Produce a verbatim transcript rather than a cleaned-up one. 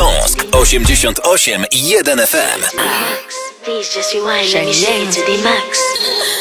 Śląsk osiemdziesiąt osiem i jeden F M. Please just rewind, let me shake it to the max.